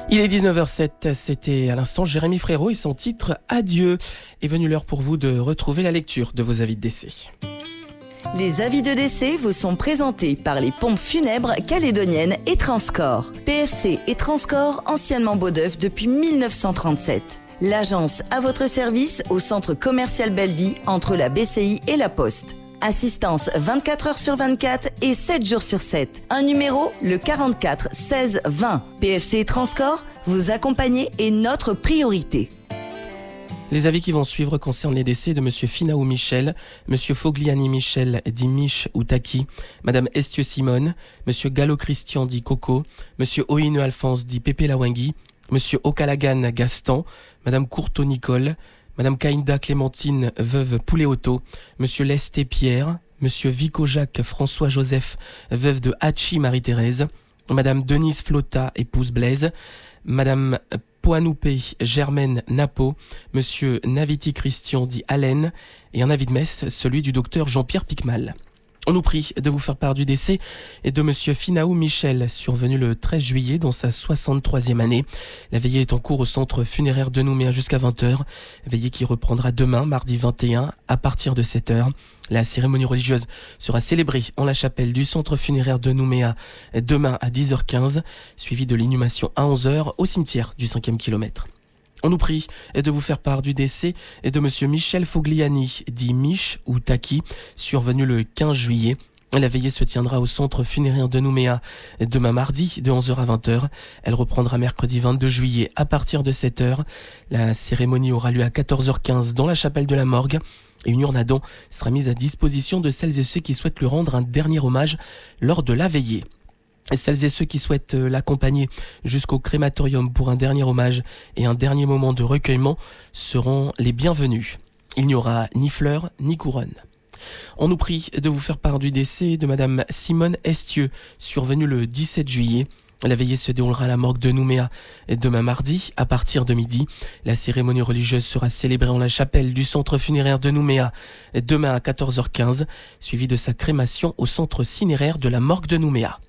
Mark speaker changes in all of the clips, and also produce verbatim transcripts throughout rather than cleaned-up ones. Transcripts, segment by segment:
Speaker 1: Il est dix-neuf heures sept, c'était à l'instant Jérémy Frérot et son titre « Adieu ». Est venue l'heure pour vous de retrouver la lecture de vos avis de décès.
Speaker 2: Les avis de décès vous sont présentés par les pompes funèbres calédoniennes et Transcorps. P F C et Transcorps, anciennement Beaudeuf depuis mille neuf cent trente-sept. L'agence à votre service au centre commercial Belleville entre la B C I et la Poste. Assistance vingt-quatre heures sur vingt-quatre et sept jours sur sept. Un numéro, le quarante-quatre seize vingt. P F C Transcorps, vous accompagner est notre priorité.
Speaker 1: Les avis qui vont suivre concernent les décès de Monsieur Finaou Michel, Monsieur Fogliani Michel dit Mich ou Taki, Madame Estieux Simone, Monsieur Gallo Christian dit Coco, Monsieur Oineux Alphonse dit Pépé Lawangui, Monsieur Okalagan Gaston, Madame Courteau Nicole, Madame Kaïnda Clémentine, veuve Pouléoto, Monsieur Lesté Pierre, Monsieur Vico Jacques François Joseph, veuve de Hachi Marie-Thérèse, Madame Denise Flotta, épouse Blaise, Madame Poanoupé Germaine Napo, Monsieur Naviti Christian dit Allen, et un avis de messe, celui du docteur Jean-Pierre Picmal. On nous prie de vous faire part du décès et de Monsieur Finaou Michel, survenu le treize juillet dans sa soixante-troisième année. La veillée est en cours au centre funéraire de Nouméa jusqu'à vingt heures. Veillée qui reprendra demain, mardi vingt et un, à partir de sept heures. La cérémonie religieuse sera célébrée en la chapelle du centre funéraire de Nouméa demain à dix heures quinze, suivie de l'inhumation à onze heures au cimetière du cinquième kilomètre. On nous prie de vous faire part du décès de Monsieur Michel Fogliani, dit Mich ou Taki, survenu le quinze juillet. La veillée se tiendra au centre funéraire de Nouméa demain mardi de onze heures à vingt heures. Elle reprendra mercredi vingt-deux juillet à partir de sept heures. La cérémonie aura lieu à quatorze heures quinze dans la chapelle de la morgue. Et une urne à dons sera mise à disposition de celles et ceux qui souhaitent lui rendre un dernier hommage lors de la veillée. Celles et ceux qui souhaitent l'accompagner jusqu'au crématorium pour un dernier hommage et un dernier moment de recueillement seront les bienvenus. Il n'y aura ni fleurs ni couronne. On nous prie de vous faire part du décès de Madame Simone Estieux, survenue le dix-sept juillet. La veillée se déroulera à la morgue de Nouméa demain mardi à partir de midi. La cérémonie religieuse sera célébrée en la chapelle du centre funéraire de Nouméa demain à quatorze heures quinze, suivie de sa crémation au centre cinéraire de la morgue de Nouméa.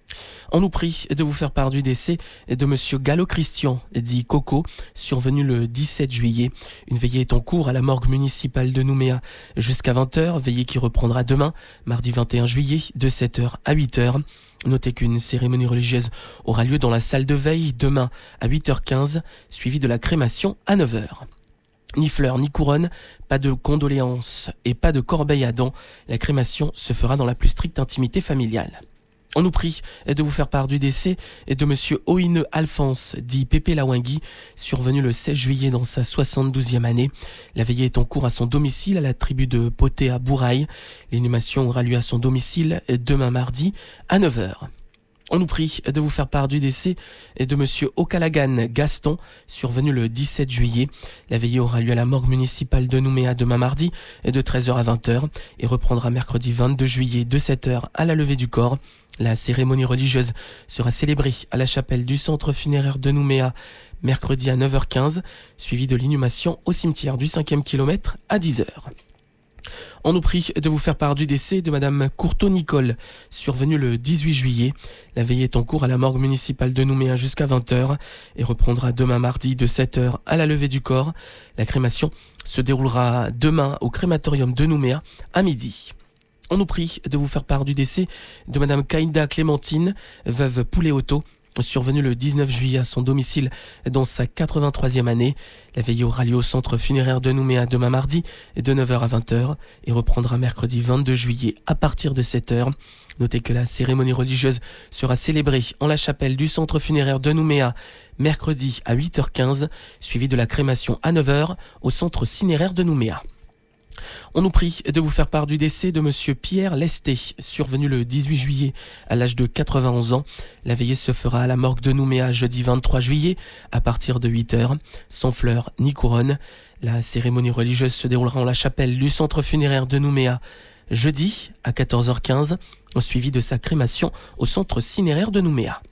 Speaker 1: On nous prie de vous faire part du décès de Monsieur Gallo Christian, dit Coco, survenu le dix-sept juillet. Une veillée est en cours à la morgue municipale de Nouméa jusqu'à vingt heures, veillée qui reprendra demain, mardi vingt et un juillet, de sept heures à huit heures. Notez qu'une cérémonie religieuse aura lieu dans la salle de veille demain à huit heures quinze, suivie de la crémation à neuf heures. Ni fleurs ni couronne, pas de condoléances et pas de corbeille à dents. La crémation se fera dans la plus stricte intimité familiale. On nous prie de vous faire part du décès de Monsieur Oineux Alphonse, dit Pépé Lawangui, survenu le seize juillet dans sa soixante-douzième année. La veillée est en cours à son domicile à la tribu de Poté à Bourail. L'inhumation aura lieu à son domicile demain mardi à neuf heures. On nous prie de vous faire part du décès de Monsieur Okalagan Gaston, survenu le dix-sept juillet. La veillée aura lieu à la morgue municipale de Nouméa demain mardi de treize heures à vingt heures et reprendra mercredi vingt-deux juillet de sept heures à la levée du corps. La cérémonie religieuse sera célébrée à la chapelle du centre funéraire de Nouméa mercredi à neuf heures quinze, suivie de l'inhumation au cimetière du cinquième kilomètre à dix heures. On nous prie de vous faire part du décès de Madame Courteau Nicole, survenue le dix-huit juillet. La veillée est en cours à la morgue municipale de Nouméa jusqu'à vingt heures et reprendra demain mardi de sept heures à la levée du corps. La crémation se déroulera demain au crématorium de Nouméa à midi. On nous prie de vous faire part du décès de Madame Kaïnda Clémentine, veuve Pouléoto, survenue le dix-neuf juillet à son domicile dans sa quatre-vingt-troisième année. La veillée aura lieu au centre funéraire de Nouméa demain mardi de neuf heures à vingt heures et reprendra mercredi vingt-deux juillet à partir de sept heures. Notez que la cérémonie religieuse sera célébrée en la chapelle du centre funéraire de Nouméa mercredi à huit heures quinze, suivie de la crémation à neuf heures au centre cinéraire de Nouméa. On nous prie de vous faire part du décès de Monsieur Pierre Lesté, survenu le dix-huit juillet à l'âge de quatre-vingt-onze ans. La veillée se fera à la morgue de Nouméa jeudi vingt-trois juillet à partir de huit heures, sans fleurs ni couronne. La cérémonie religieuse se déroulera en la chapelle du centre funéraire de Nouméa jeudi à quatorze heures quinze, suivi de sa crémation au centre cinéraire de Nouméa.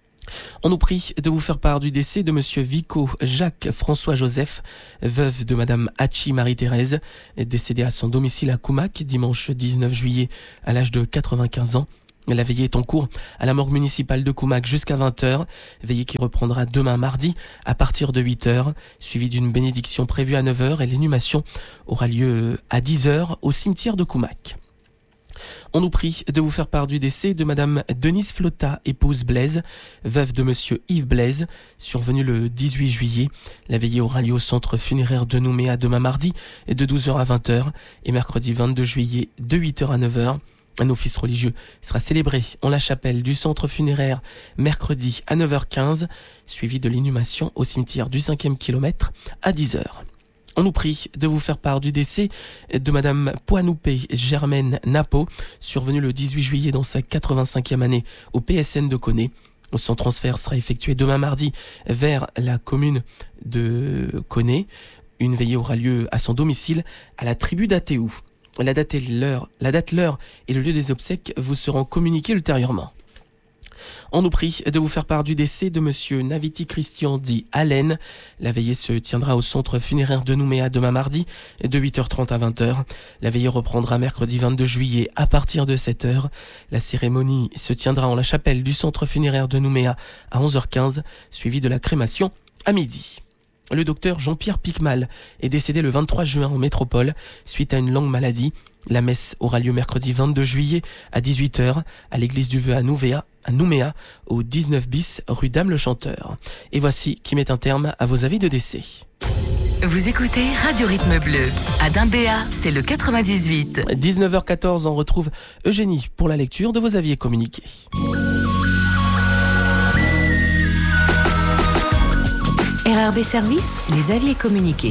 Speaker 1: On nous prie de vous faire part du décès de Monsieur Vico Jacques François Joseph, veuve de Madame Hachi Marie-Thérèse, décédée à son domicile à Koumac dimanche dix-neuf juillet à l'âge de quatre-vingt-quinze ans. La veillée est en cours à la morgue municipale de Koumac jusqu'à vingt heures. Veillée qui reprendra demain mardi à partir de huit heures, suivie d'une bénédiction prévue à neuf heures et l'inhumation aura lieu à dix heures au cimetière de Koumac. On nous prie de vous faire part du décès de Madame Denise Flotta, épouse Blaise, veuve de Monsieur Yves Blaise, survenue le dix-huit juillet. La veillée aura lieu au centre funéraire de Nouméa demain mardi de douze heures à vingt heures et mercredi vingt-deux juillet de huit heures à neuf heures. Un office religieux sera célébré en la chapelle du centre funéraire mercredi à neuf heures quinze, suivi de l'inhumation au cimetière du cinquième kilomètre à dix heures. On nous prie de vous faire part du décès de Madame Poanoupé Germaine Napo, survenue le dix-huit juillet dans sa quatre-vingt-cinquième année au P S N de Koné. Son transfert sera effectué demain mardi vers la commune de Koné. Une veillée aura lieu à son domicile à la tribu d'Atéou. La date et l'heure, la date, l'heure et le lieu des obsèques vous seront communiqués ultérieurement. On nous prie de vous faire part du décès de Monsieur Naviti Christian dit Allen. La veillée se tiendra au centre funéraire de Nouméa demain mardi de huit heures trente à vingt heures. La veillée reprendra mercredi vingt-deux juillet à partir de sept heures. La cérémonie se tiendra en la chapelle du centre funéraire de Nouméa à onze heures quinze, suivie de la crémation à midi. Le docteur Jean-Pierre Picmal est décédé le vingt-trois juin en métropole suite à une longue maladie. La messe aura lieu mercredi vingt-deux juillet à dix-huit heures à l'église du Vœu à Nouméa, à Nouméa au dix-neuf bis rue Dame-le-Chanteur. Et voici qui met un terme à vos avis de décès.
Speaker 3: Vous écoutez Radio Rythme Bleu. À Dimbéa, c'est le quatre-vingt-dix-huit.
Speaker 1: dix-neuf heures quatorze, on retrouve Eugénie pour la lecture de vos avis et communiqués.
Speaker 4: R R B Service, les avis et communiqués.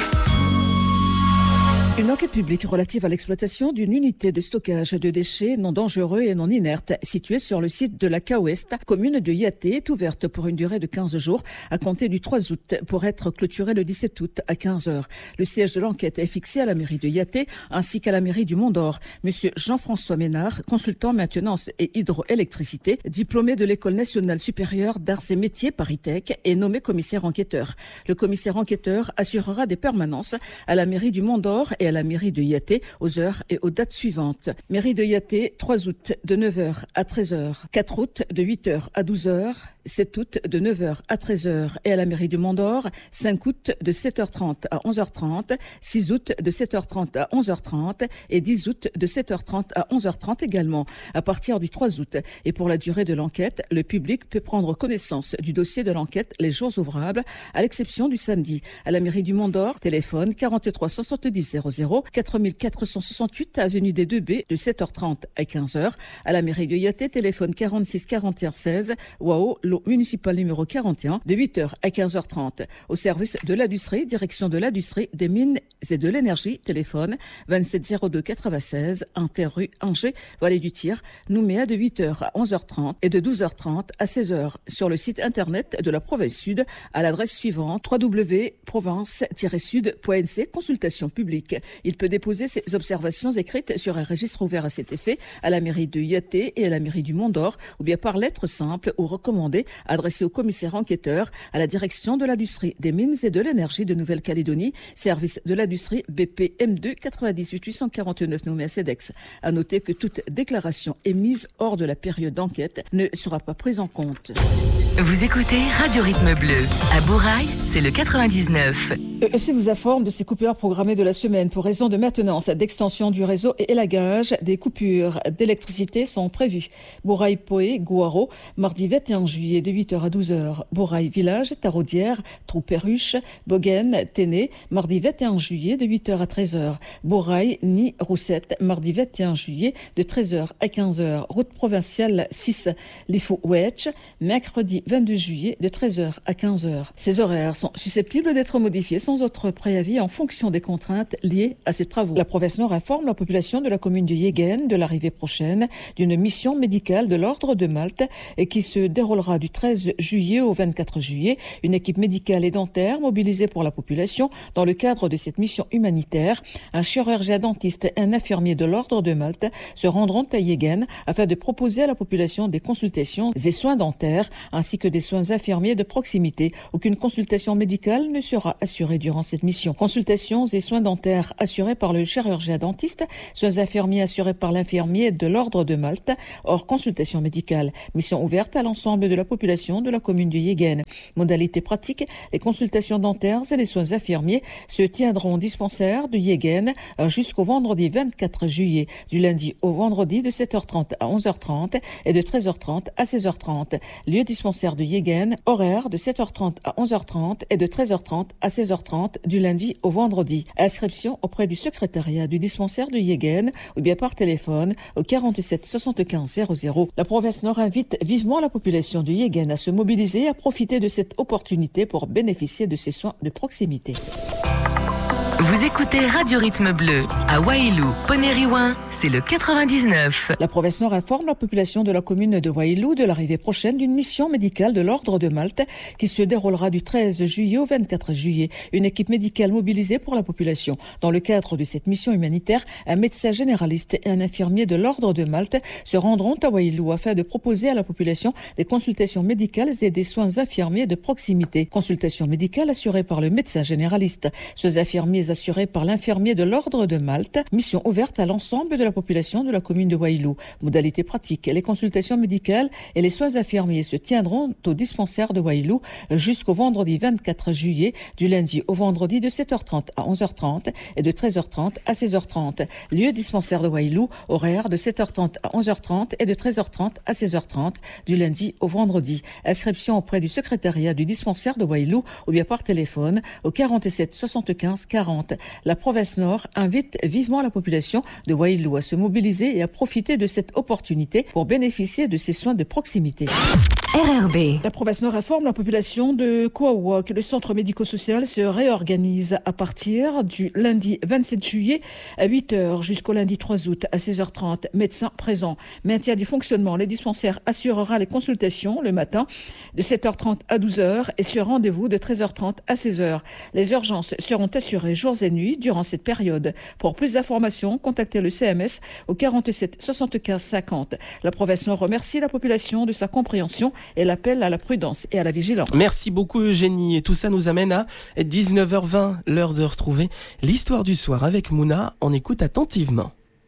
Speaker 5: Une enquête publique relative à l'exploitation d'une unité de stockage de déchets non dangereux et non inertes située sur le site de la K-Ouest, commune de Yaté, est ouverte pour une durée de quinze jours à compter du trois août pour être clôturée le dix-sept août à quinze heures. Le siège de l'enquête est fixé à la mairie de Yaté ainsi qu'à la mairie du Mont-d'Or. Monsieur Jean-François Ménard, consultant maintenance et hydroélectricité, diplômé de l'École nationale supérieure d'arts et métiers Paris-Tech, est nommé commissaire enquêteur. Le commissaire enquêteur assurera des permanences à la mairie du Mont-d'Or et à la mairie de Yaté aux heures et aux dates suivantes. Mairie de Yaté, trois août de neuf heures à treize heures, quatre août de huit heures à douze heures, sept août de neuf heures à treize heures et à la mairie du Mont-d'Or, cinq août de sept heures trente à onze heures trente, six août de sept heures trente à onze heures trente et dix août de sept heures trente à onze heures trente également. À partir du trois août et pour la durée de l'enquête, le public peut prendre connaissance du dossier de l'enquête les jours ouvrables, à l'exception du samedi. À la mairie du Mont-d'Or, téléphone quarante-trois soixante-dix zéro zéro, quatre quatre cent soixante-huit avenue des deux B de sept heures trente à quinze heures. À la mairie de Yaté, téléphone quarante-six quarante et un seize, Wao, lot municipal numéro quarante et un, de huit heures à quinze heures trente. Au service de l'industrie, direction de l'industrie, des mines et de l'énergie, téléphone vingt-sept zéro deux quatre-vingt-seize, Inter rue Angers, Vallée du Tir, Nouméa de huit heures à onze heures trente et de douze heures trente à seize heures. Sur le site internet de la province sud, à l'adresse suivante w w w point province tiret sud point n c, consultation publique. Il peut déposer ses observations écrites sur un registre ouvert à cet effet à la mairie de Yaté et à la mairie du Mont-d'Or ou bien par lettre simple ou recommandée adressée au commissaire enquêteur à la direction de l'industrie, des mines et de l'énergie de Nouvelle-Calédonie, service de l'industrie B P M deux quatre-vingt-dix-huit huit cent quarante-neuf nommé à CEDEX. À noter que toute déclaration émise hors de la période d'enquête ne sera pas prise en compte.
Speaker 3: Vous écoutez Radio Rythme Bleu. À Bourail, c'est le quatre-vingt-dix-neuf.
Speaker 5: E E C vous informe de ces coupures programmées de la semaine pour raison de maintenance, d'extension du réseau et élagage. Des coupures d'électricité sont prévues. Bourail Poé, Gouaro, mardi vingt et un juillet de huit heures à douze heures. Bourail Village, Taraudière, Trou-Perruche, Bogen, Téné, mardi vingt et un juillet de huit heures à treize heures. Bourail, Ni, Roussette, mardi vingt et un juillet de treize heures à quinze heures. Route provinciale six, Lifou-Ouetch, mercredi vingt-deux juillet de treize heures à quinze heures. Ces horaires sont susceptibles d'être modifiés sans autre préavis en fonction des contraintes liées à ces travaux. La province Nord informe la population de la commune de Yégen de l'arrivée prochaine d'une mission médicale de l'Ordre de Malte et qui se déroulera du treize juillet au vingt-quatre juillet. Une équipe médicale et dentaire mobilisée pour la population dans le cadre de cette mission humanitaire. Un chirurgien dentiste et un infirmier de l'Ordre de Malte se rendront à Yégen afin de proposer à la population des consultations et soins dentaires ainsi que des soins infirmiers de proximité. Aucune consultation médicale ne sera assurée durant cette mission. Consultations et soins dentaires assurés par le chirurgien dentiste, soins infirmiers assurés par l'infirmier de l'Ordre de Malte, hors consultation médicale. Mission ouverte à l'ensemble de la population de la commune de Yegen. Modalité pratique, les consultations dentaires et les soins infirmiers se tiendront au dispensaire de Yegen jusqu'au vendredi vingt-quatre juillet, du lundi au vendredi de sept heures trente à onze heures trente et de treize heures trente à seize heures trente. Lieu dispensaire de Yegen, horaire de sept heures trente à onze heures trente et de treize heures trente à seize heures trente du lundi au vendredi. Inscription auprès du secrétariat du dispensaire de Yegen ou bien par téléphone au quarante-sept soixante-quinze zéro zéro. La province Nord invite vivement la population de Yegen à se mobiliser et à profiter de cette opportunité pour bénéficier de ces soins de proximité.
Speaker 3: Vous écoutez Radio Rythme Bleu. À Wailou, Ponériouin, c'est le quatre-vingt-dix-neuf.
Speaker 5: La province Nord informe la population de la commune de Wailou de l'arrivée prochaine d'une mission médicale de l'Ordre de Malte qui se déroulera du treize juillet au vingt-quatre juillet. Une équipe médicale mobilisée pour la population. Dans le cadre de cette mission humanitaire, un médecin généraliste et un infirmier de l'Ordre de Malte se rendront à Wailou afin de proposer à la population des consultations médicales et des soins infirmiers de proximité. Consultations médicales assurées par le médecin généraliste. Soins infirmiers assurés par l'infirmier de l'Ordre de Malte. Mission ouverte à l'ensemble de la population de la commune de Wailou. Modalité pratique, les consultations médicales et les soins infirmiers se tiendront au dispensaire de Wailou jusqu'au vendredi vingt-quatre juillet, du lundi au vendredi de sept heures trente à onze heures trente et de treize heures trente à seize heures trente. Lieu dispensaire de Wailou, horaire de sept heures trente à onze heures trente et de treize heures trente à seize heures trente du lundi au vendredi. Inscription auprès du secrétariat du dispensaire de Wailou ou bien par téléphone au quarante-sept soixante-quinze quarante. La province Nord invite vivement la population de Wailou à se mobiliser et à profiter de cette opportunité pour bénéficier de ces soins de proximité.
Speaker 4: R R B.
Speaker 5: La province Nord informe la population de Kouaoua que le centre médico-social se réorganise à partir du lundi vingt-sept juillet à huit heures jusqu'au lundi trois août à seize heures trente. Médecins présents. Maintien du fonctionnement. Les dispensaires assurera les consultations le matin de sept heures trente à douze heures et sur rendez-vous de treize heures trente à seize heures. Les urgences seront assurées jours et nuits durant cette période. Pour plus d'informations, contactez le C M S au quarante-sept soixante-quinze cinquante. La province Nord remercie la population de sa compréhension et l'appel à la prudence et à la vigilance.
Speaker 1: Merci beaucoup Eugénie. Et tout ça nous amène à dix-neuf heures vingt, l'heure de retrouver l'histoire du soir avec Mouna. On écoute attentivement.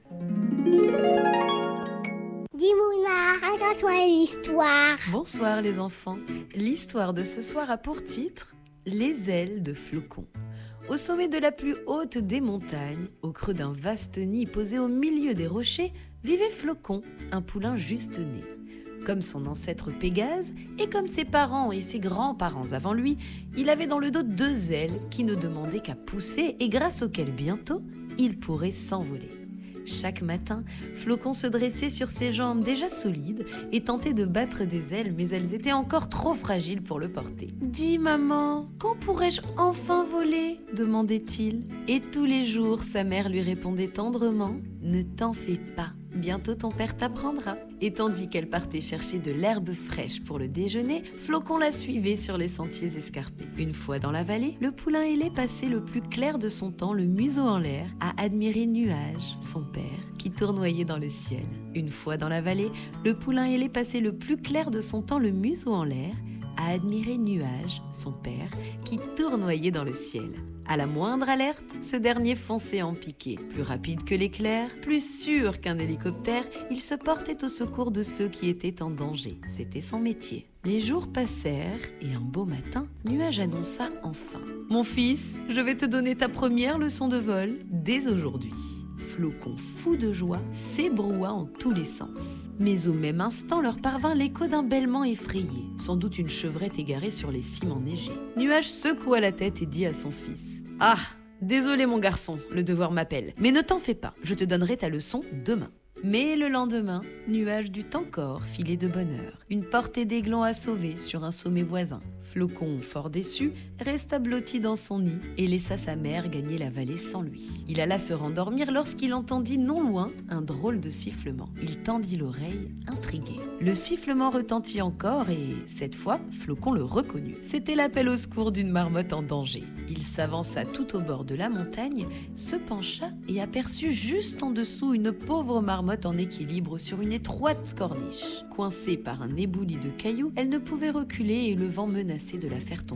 Speaker 6: Dis Mouna, raconte-moi une histoire.
Speaker 7: Bonsoir les enfants. L'histoire de ce soir a pour titre « Les ailes de Flocon ». Au sommet de la plus haute des montagnes, au creux d'un vaste nid posé au milieu des rochers, vivait Flocon, un poulain juste né. Comme son ancêtre Pégase, et comme ses parents et ses grands-parents avant lui, il avait dans le dos deux ailes qui ne demandaient qu'à pousser et grâce auxquelles bientôt, il pourrait s'envoler. Chaque matin, Flocon se dressait sur ses jambes déjà solides et tentait de battre des ailes, mais elles étaient encore trop fragiles pour le porter. « Dis maman, quand pourrai-je enfin voler ?» demandait-il. Et tous les jours, sa mère lui répondait tendrement « Ne t'en fais pas, bientôt ton père t'apprendra. » Et tandis qu'elle partait chercher de l'herbe fraîche pour le déjeuner, Flocon la suivait sur les sentiers escarpés. Une fois dans la vallée, le poulain ailé passait le plus clair de son temps, le museau en l'air, à admirer Nuage, son père, qui tournoyait dans le ciel. Une fois dans la vallée, le poulain ailé passait le plus clair de son temps, le museau en l'air, à admirer Nuage, son père, qui tournoyait dans le ciel. À la moindre alerte, ce dernier fonçait en piqué. Plus rapide que l'éclair, plus sûr qu'un hélicoptère, il se portait au secours de ceux qui étaient en danger. C'était son métier. Les jours passèrent et un beau matin, Nuage annonça enfin « Mon fils, je vais te donner ta première leçon de vol dès aujourd'hui. » Flocon, fou de joie, s'ébroua en tous les sens. Mais au même instant leur parvint l'écho d'un bêlement effrayé, sans doute une chevrette égarée sur les cimes enneigées. Nuage secoua la tête et dit à son fils « Ah, désolé mon garçon, le devoir m'appelle, mais ne t'en fais pas, je te donnerai ta leçon demain. » Mais le lendemain, Nuage dut encore filer de bonne heure. Une portée d'aiglons à sauver sur un sommet voisin. Flocon, fort déçu, resta blotti dans son nid et laissa sa mère gagner la vallée sans lui. Il alla se rendormir lorsqu'il entendit non loin un drôle de sifflement. Il tendit l'oreille, intrigué. Le sifflement retentit encore et, cette fois, Flocon le reconnut. C'était l'appel au secours d'une marmotte en danger. Il s'avança tout au bord de la montagne, se pencha et aperçut juste en dessous une pauvre marmotte en équilibre sur une étroite corniche. Coincée par un éboulis de cailloux, elle ne pouvait reculer et le vent menaçait de la faire tomber.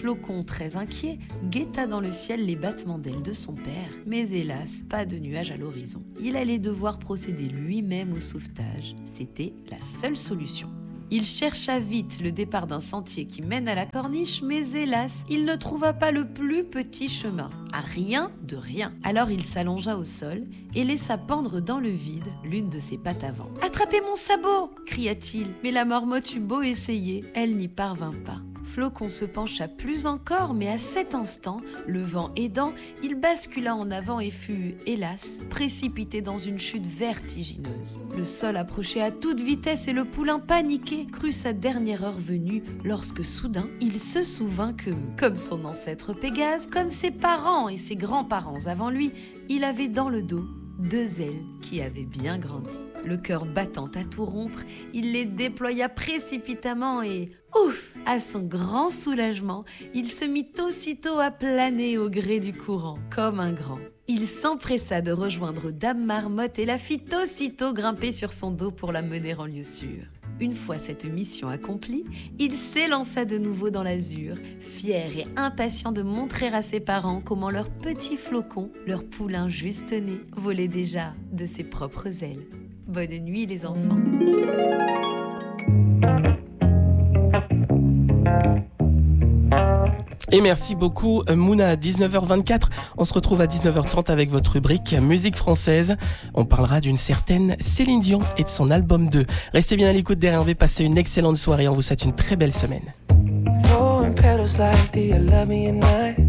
Speaker 7: Flocon, très inquiet, guetta dans le ciel les battements d'ailes de son père, mais hélas, pas de nuages à l'horizon. Il allait devoir procéder lui-même au sauvetage. C'était la seule solution. Il chercha vite le départ d'un sentier qui mène à la corniche, mais hélas, il ne trouva pas le plus petit chemin. À rien de rien. Alors il s'allongea au sol et laissa pendre dans le vide l'une de ses pattes avant. « Attrapez mon sabot !» cria-t-il, mais la marmotte eut beau essayer, elle n'y parvint pas. Flocon se pencha plus encore, mais à cet instant, le vent aidant, il bascula en avant et fut, hélas, précipité dans une chute vertigineuse. Le sol approchait à toute vitesse et le poulain paniqué crut sa dernière heure venue lorsque soudain, il se souvint que, comme son ancêtre Pégase, comme ses parents et ses grands-parents avant lui, il avait dans le dos deux ailes qui avaient bien grandi. Le cœur battant à tout rompre, il les déploya précipitamment et, ouf, à son grand soulagement, il se mit aussitôt à planer au gré du courant, comme un grand. Il s'empressa de rejoindre Dame Marmotte et la fit aussitôt grimper sur son dos pour la mener en lieu sûr. Une fois cette mission accomplie, il s'élança de nouveau dans l'azur, fier et impatient de montrer à ses parents comment leur petit Flocon, leur poulain juste né, volait déjà de ses propres ailes. Bonne nuit les enfants.
Speaker 1: Et merci beaucoup Mouna. À dix-neuf heures vingt-quatre, on se retrouve à dix-neuf heures trente avec votre rubrique musique française. On parlera d'une certaine Céline Dion et de son album deux. Restez bien à l'écoute d'R R B, passez une excellente soirée, on vous souhaite une très belle semaine.